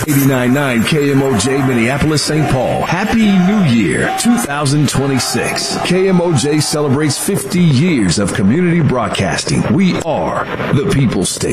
89.9 KMOJ Minneapolis, St. Paul. Happy New Year 2026. KMOJ celebrates 50 years of community broadcasting. We are the People's Station.